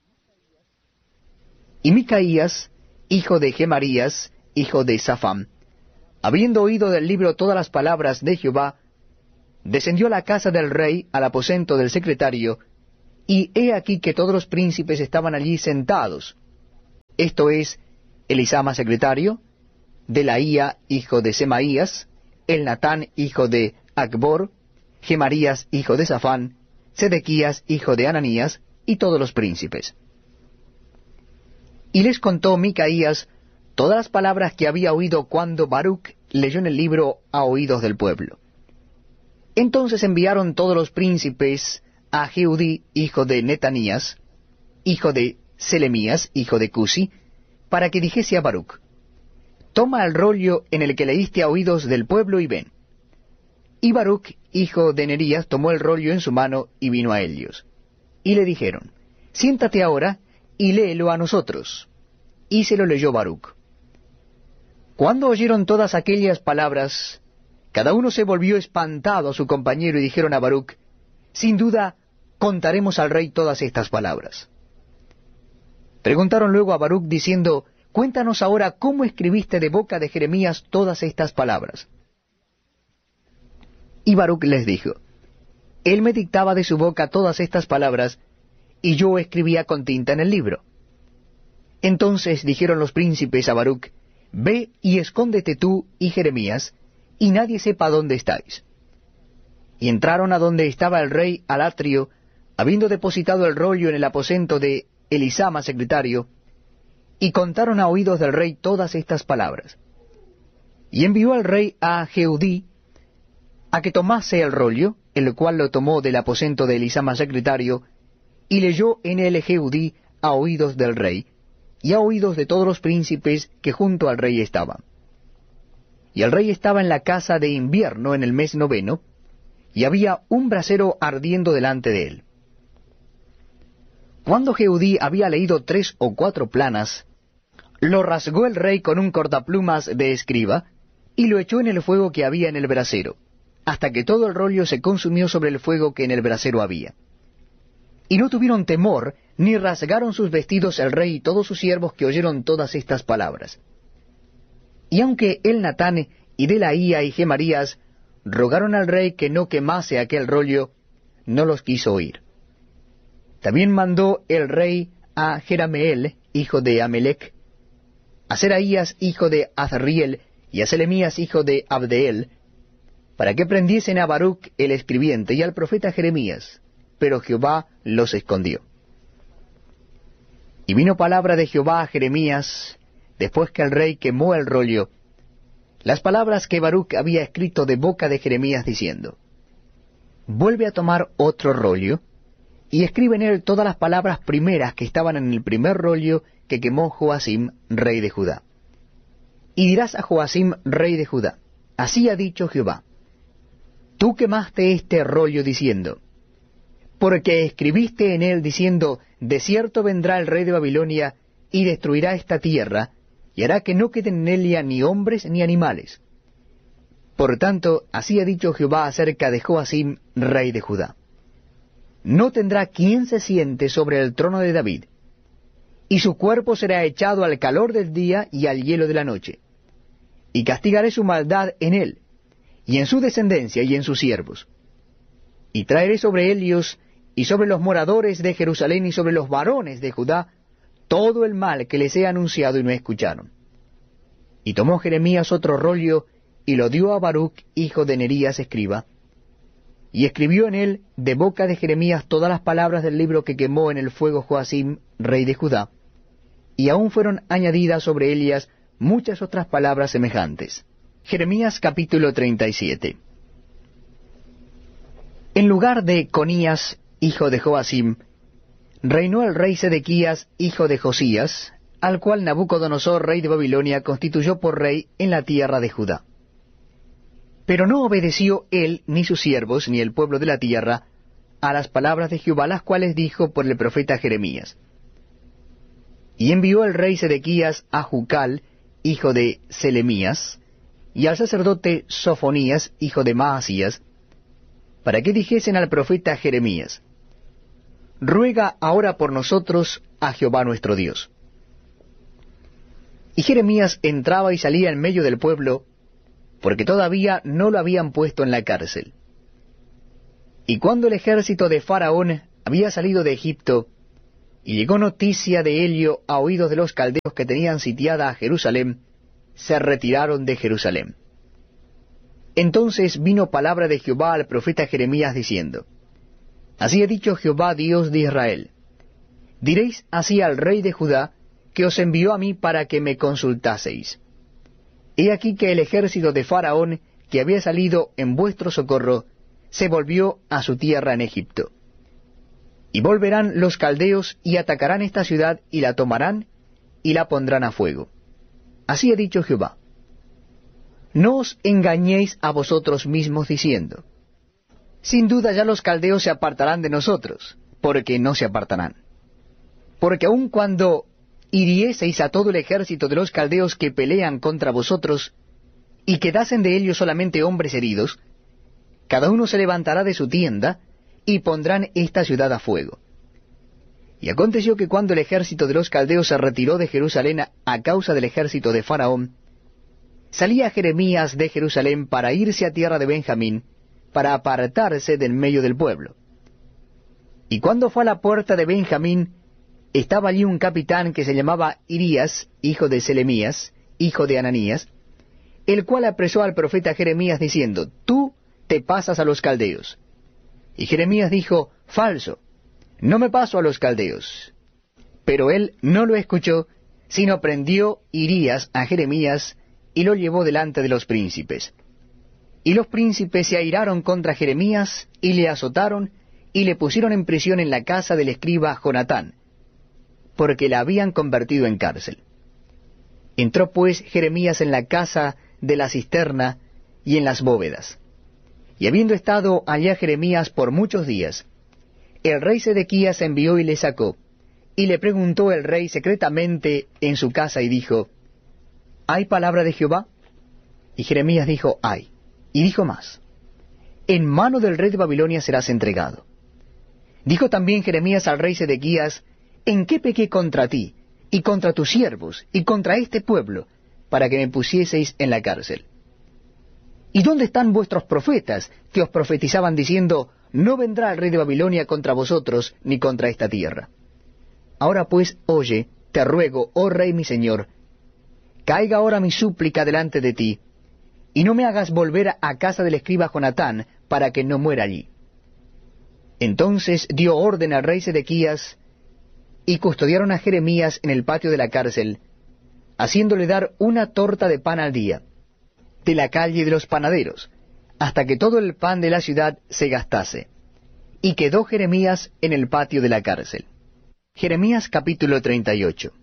Y Micaías, hijo de Gemarías, hijo de Safán, habiendo oído del libro todas las palabras de Jehová, descendió a la casa del rey, al aposento del secretario, y he aquí que todos los príncipes estaban allí sentados. Esto es, Elisama secretario, Delaía hijo de Semaías, Elnatán hijo de Acbor, Gemarías hijo de Safán, Sedequías hijo de Ananías, y todos los príncipes. Y les contó Micaías todas las palabras que había oído cuando Baruc leyó en el libro a oídos del pueblo. Entonces enviaron todos los príncipes a Jehudí hijo de Netanías, hijo de Selemías, hijo de Cusi, para que dijese a Baruc: toma el rollo en el que leíste a oídos del pueblo y ven. Y Baruc, hijo de Nerías, tomó el rollo en su mano y vino a ellos. Y le dijeron: siéntate ahora y léelo a nosotros. Y se lo leyó Baruc. Cuando oyeron todas aquellas palabras, cada uno se volvió espantado a su compañero y dijeron a Baruc: sin duda contaremos al rey todas estas palabras. Preguntaron luego a Baruc diciendo: cuéntanos ahora cómo escribiste de boca de Jeremías todas estas palabras. Y Baruc les dijo: él me dictaba de su boca todas estas palabras, y yo escribía con tinta en el libro. Entonces dijeron los príncipes a Baruc: ve y escóndete tú y Jeremías, y nadie sepa dónde estáis. Y entraron a donde estaba el rey al atrio, habiendo depositado el rollo en el aposento de Elisama secretario, y contaron a oídos del rey todas estas palabras. Y envió al rey a Jehudí a que tomase el rollo, el cual lo tomó del aposento de Elisama secretario, y leyó en él Jehudí a oídos del rey, y a oídos de todos los príncipes que junto al rey estaban. Y el rey estaba en la casa de invierno en el mes noveno, y había un brasero ardiendo delante de él. Cuando Jehudí había leído tres o cuatro planas, lo rasgó el rey con un cortaplumas de escriba, y lo echó en el fuego que había en el brasero, hasta que todo el rollo se consumió sobre el fuego que en el brasero había. Y no tuvieron temor, ni rasgaron sus vestidos el rey y todos sus siervos que oyeron todas estas palabras. Y aunque Elnatán y Delaía y Gemarías rogaron al rey que no quemase aquel rollo, no los quiso oír. También mandó el rey a Jerameel, hijo de Amelec, a Seraías, hijo de Azriel, y a Selemías, hijo de Abdeel, para que prendiesen a Baruc el escribiente y al profeta Jeremías, pero Jehová los escondió. Y vino palabra de Jehová a Jeremías, después que el rey quemó el rollo, las palabras que Baruc había escrito de boca de Jeremías, diciendo: vuelve a tomar otro rollo, y escribe en él todas las palabras primeras que estaban en el primer rollo que quemó Joacim, rey de Judá. Y dirás a Joacim, rey de Judá: así ha dicho Jehová, tú quemaste este rollo diciendo, porque escribiste en él diciendo, de cierto vendrá el rey de Babilonia, y destruirá esta tierra, y hará que no queden en ella ni hombres ni animales. Por tanto, así ha dicho Jehová acerca de Joacim, rey de Judá: no tendrá quien se siente sobre el trono de David, y su cuerpo será echado al calor del día y al hielo de la noche. Y castigaré su maldad en él, y en su descendencia y en sus siervos. Y traeré sobre ellos, y sobre los moradores de Jerusalén, y sobre los varones de Judá, todo el mal que les he anunciado y no escucharon. Y tomó Jeremías otro rollo, y lo dio a Baruc, hijo de Nerías, escriba, y escribió en él de boca de Jeremías todas las palabras del libro que quemó en el fuego Joacim, rey de Judá, y aún fueron añadidas sobre ellas muchas otras palabras semejantes. Jeremías capítulo treinta y siete. En lugar de Conías, hijo de Joacim, reinó el rey Sedequías, hijo de Josías, al cual Nabucodonosor, rey de Babilonia, constituyó por rey en la tierra de Judá. Pero no obedeció él, ni sus siervos, ni el pueblo de la tierra, a las palabras de Jehová, las cuales dijo por el profeta Jeremías. Y envió el rey Sedequías a Jucal, hijo de Selemías, y al sacerdote Sofonías, hijo de Maasías, para que dijesen al profeta Jeremías: ruega ahora por nosotros a Jehová nuestro Dios. Y Jeremías entraba y salía en medio del pueblo, porque todavía no lo habían puesto en la cárcel. Y cuando el ejército de Faraón había salido de Egipto, y llegó noticia de ello a oídos de los caldeos que tenían sitiada a Jerusalén, se retiraron de Jerusalén. Entonces vino palabra de Jehová al profeta Jeremías diciendo, Así ha dicho Jehová Dios de Israel, diréis así al rey de Judá, que os envió a mí para que me consultaseis. He aquí que el ejército de Faraón, que había salido en vuestro socorro, se volvió a su tierra en Egipto. Y volverán los caldeos y atacarán esta ciudad y la tomarán y la pondrán a fuego. Así ha dicho Jehová. No os engañéis a vosotros mismos diciendo, sin duda ya los caldeos se apartarán de nosotros, porque no se apartarán. Porque aun cuando hirieseis a todo el ejército de los caldeos que pelean contra vosotros, y quedasen de ellos solamente hombres heridos, cada uno se levantará de su tienda, y pondrán esta ciudad a fuego. Y aconteció que cuando el ejército de los caldeos se retiró de Jerusalén a causa del ejército de Faraón, salía Jeremías de Jerusalén para irse a tierra de Benjamín, para apartarse del medio del pueblo. Y cuando fue a la puerta de Benjamín, estaba allí un capitán que se llamaba Irías, hijo de Selemías, hijo de Ananías, el cual apresó al profeta Jeremías diciendo, Tú te pasas a los caldeos. Y Jeremías dijo, Falso, no me paso a los caldeos. Pero él no lo escuchó, sino prendió Irías a Jeremías y lo llevó delante de los príncipes. Y los príncipes se airaron contra Jeremías y le azotaron y le pusieron en prisión en la casa del escriba Jonatán, porque la habían convertido en cárcel. Entró pues Jeremías en la casa de la cisterna y en las bóvedas. Y habiendo estado allá Jeremías por muchos días, el rey Sedequías envió y le sacó, y le preguntó el rey secretamente en su casa y dijo, ¿Hay palabra de Jehová? Y Jeremías dijo, Hay. Y dijo más, En mano del rey de Babilonia serás entregado. Dijo también Jeremías al rey Sedequías, ¿En qué pequé contra ti, y contra tus siervos, y contra este pueblo, para que me pusieseis en la cárcel? ¿Y dónde están vuestros profetas, que os profetizaban diciendo, no vendrá el rey de Babilonia contra vosotros, ni contra esta tierra? Ahora pues, oye, te ruego, oh rey mi señor, caiga ahora mi súplica delante de ti, y no me hagas volver a casa del escriba Jonatán, para que no muera allí. Entonces dio orden al rey Sedequías, y custodiaron a Jeremías en el patio de la cárcel, haciéndole dar una torta de pan al día, de la calle de los panaderos, hasta que todo el pan de la ciudad se gastase. Y quedó Jeremías en el patio de la cárcel. Jeremías capítulo treinta y ocho.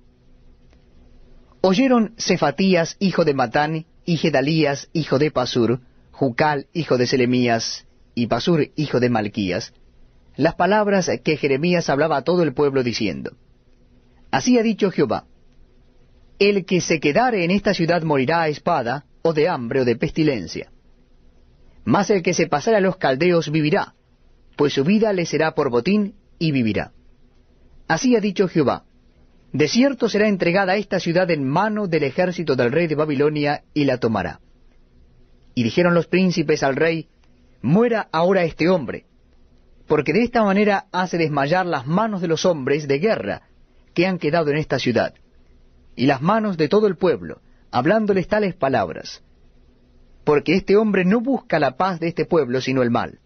Oyeron Cefatías, hijo de Matán, y Gedalías, hijo de Pasur, Jucal, hijo de Selemías, y Pasur, hijo de Malquías, las palabras que Jeremías hablaba a todo el pueblo diciendo, Así ha dicho Jehová, el que se quedare en esta ciudad morirá a espada, o de hambre, o de pestilencia. Mas el que se pasare a los caldeos vivirá, pues su vida le será por botín, y vivirá. Así ha dicho Jehová, de cierto será entregada esta ciudad en mano del ejército del rey de Babilonia, y la tomará. Y dijeron los príncipes al rey, Muera ahora este hombre, porque de esta manera hace desmayar las manos de los hombres de guerra que han quedado en esta ciudad, y las manos de todo el pueblo, hablándoles tales palabras, porque este hombre no busca la paz de este pueblo, sino el mal.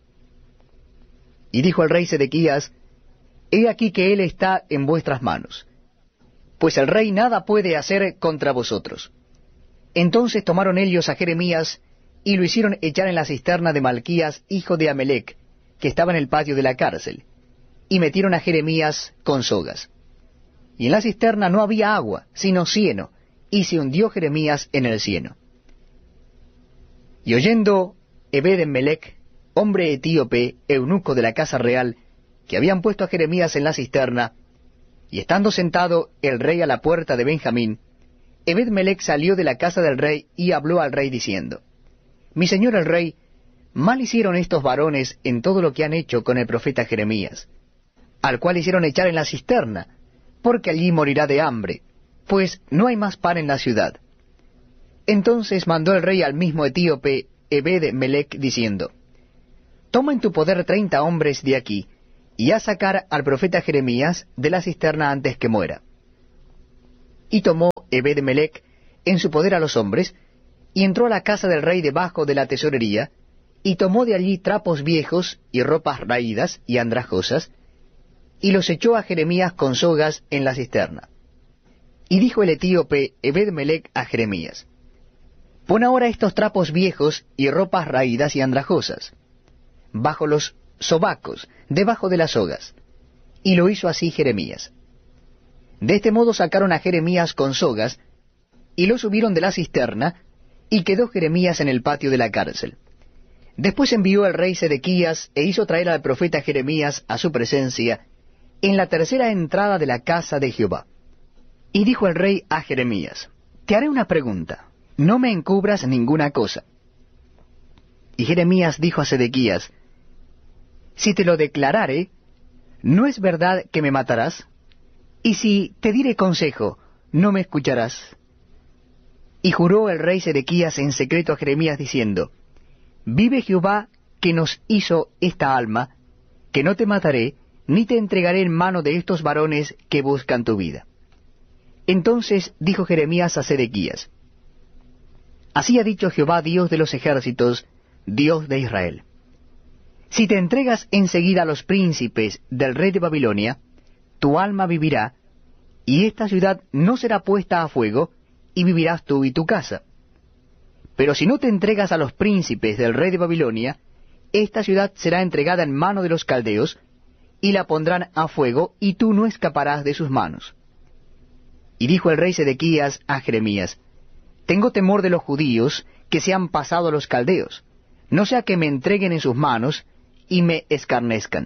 Y dijo el rey Sedequías, He aquí que él está en vuestras manos, pues el rey nada puede hacer contra vosotros. Entonces tomaron ellos a Jeremías, y lo hicieron echar en la cisterna de Malquías, hijo de Amelec, que estaba en el patio de la cárcel, y metieron a Jeremías con sogas. Y en la cisterna no había agua, sino cieno, y se hundió Jeremías en el cieno. Y oyendo Ebed-Melech, hombre etíope, eunuco de la casa real, que habían puesto a Jeremías en la cisterna, y estando sentado el rey a la puerta de Benjamín, Ebed-Melech salió de la casa del rey y habló al rey diciendo, Mi señor el rey, mal hicieron estos varones en todo lo que han hecho con el profeta Jeremías, al cual hicieron echar en la cisterna, porque allí morirá de hambre, pues no hay más pan en la ciudad. Entonces mandó el rey al mismo etíope Ebed-Melech, diciendo, toma en tu poder treinta hombres de aquí, y haz sacar al profeta Jeremías de la cisterna antes que muera. Y tomó Ebed-melech en su poder a los hombres, y entró a la casa del rey debajo de la tesorería, y tomó de allí trapos viejos y ropas raídas y andrajosas, y los echó a Jeremías con sogas en la cisterna. Y dijo el etíope Ebed-melech a Jeremías, pon ahora estos trapos viejos y ropas raídas y andrajosas, bajo los sobacos, debajo de las sogas. Y lo hizo así Jeremías. De este modo sacaron a Jeremías con sogas, y lo subieron de la cisterna, y quedó Jeremías en el patio de la cárcel. Después envió el rey Sedequías, e hizo traer al profeta Jeremías a su presencia, en la tercera entrada de la casa de Jehová. Y dijo el rey a Jeremías, te haré una pregunta, no me encubras ninguna cosa. Y Jeremías dijo a Sedequías, si te lo declarare, ¿no es verdad que me matarás? Y si te diré consejo, ¿no me escucharás? Y juró el rey Sedequías en secreto a Jeremías diciendo, vive Jehová que nos hizo esta alma, que no te mataré, ni te entregaré en mano de estos varones que buscan tu vida. Entonces dijo Jeremías a Sedequías, así ha dicho Jehová Dios de los ejércitos, Dios de Israel. Si te entregas enseguida a los príncipes del rey de Babilonia, tu alma vivirá, y esta ciudad no será puesta a fuego, y vivirás tú y tu casa. Pero si no te entregas a los príncipes del rey de Babilonia, esta ciudad será entregada en mano de los caldeos, y la pondrán a fuego, y tú no escaparás de sus manos. Y dijo el rey Sedequías a Jeremías, tengo temor de los judíos que se han pasado a los caldeos, no sea que me entreguen en sus manos, y me escarnezcan.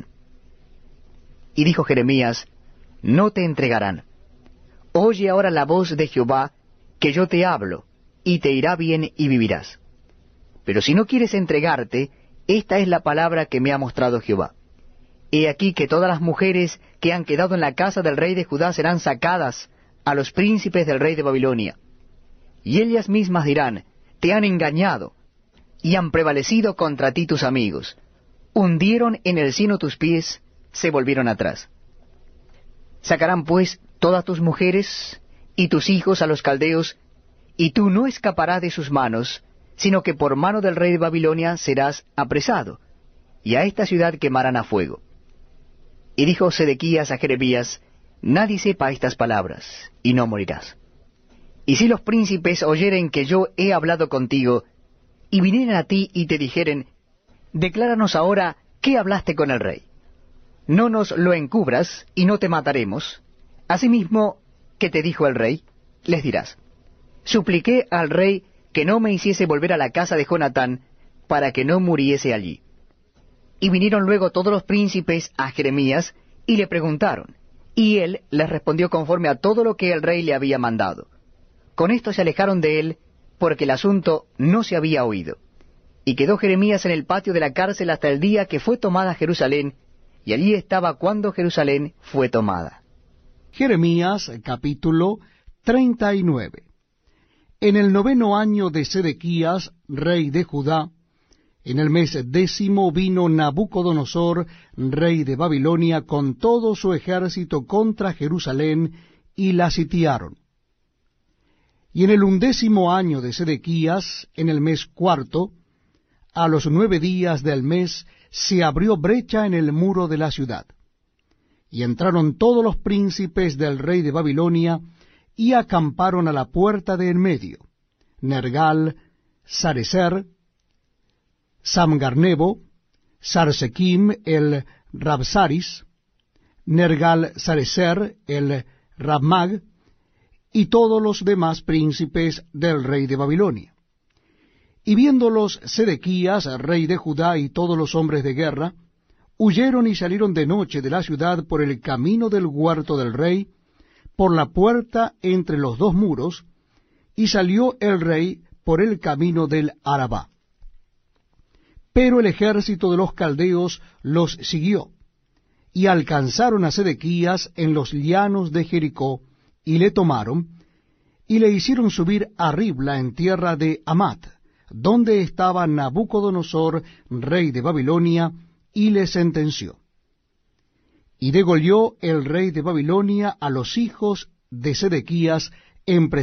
Y dijo Jeremías, no te entregarán. Oye ahora la voz de Jehová, que yo te hablo, y te irá bien y vivirás. Pero si no quieres entregarte, esta es la palabra que me ha mostrado Jehová. He aquí que todas las mujeres que han quedado en la casa del rey de Judá serán sacadas a los príncipes del rey de Babilonia. Y ellas mismas dirán, te han engañado, y han prevalecido contra ti tus amigos. Hundieron en el seno tus pies, se volvieron atrás. Sacarán pues todas tus mujeres y tus hijos a los caldeos, y tú no escaparás de sus manos, sino que por mano del rey de Babilonia serás apresado, y a esta ciudad quemarán a fuego. Y dijo Sedequías a Jeremías, nadie sepa estas palabras, y no morirás. Y si los príncipes oyeren que yo he hablado contigo, y vinieren a ti y te dijeren, decláranos ahora qué hablaste con el rey. No nos lo encubras, y no te mataremos. Asimismo, ¿qué te dijo el rey? Les dirás, supliqué al rey que no me hiciese volver a la casa de Jonatán, para que no muriese allí. Y vinieron luego todos los príncipes a Jeremías, y le preguntaron, y él les respondió conforme a todo lo que el rey le había mandado. Con esto se alejaron de él, porque el asunto no se había oído. Y quedó Jeremías en el patio de la cárcel hasta el día que fue tomada Jerusalén, y allí estaba cuando Jerusalén fue tomada. Jeremías capítulo treinta y nueve. En el noveno año de Sedequías, rey de Judá, en el mes décimo vino Nabucodonosor, rey de Babilonia, con todo su ejército contra Jerusalén, y la sitiaron. Y en el undécimo año de Sedequías, en el mes cuarto, a los nueve días del mes, se abrió brecha en el muro de la ciudad. Y entraron todos los príncipes del rey de Babilonia, y acamparon a la puerta de en medio, Nergal, Sarecer, Samgarnebo, Sarsequim el Rabsaris, Nergal Sarecer el Rabmag, y todos los demás príncipes del rey de Babilonia. Y viéndolos Sedequías, rey de Judá, y todos los hombres de guerra, huyeron y salieron de noche de la ciudad por el camino del huerto del rey, por la puerta entre los dos muros, y salió el rey por el camino del Arabá. Pero el ejército de los caldeos los siguió, y alcanzaron a Sedequías en los llanos de Jericó, y le tomaron, y le hicieron subir a Ribla en tierra de Amat, donde estaba Nabucodonosor, rey de Babilonia, y le sentenció. Y degolló el rey de Babilonia a los hijos de Sedequías en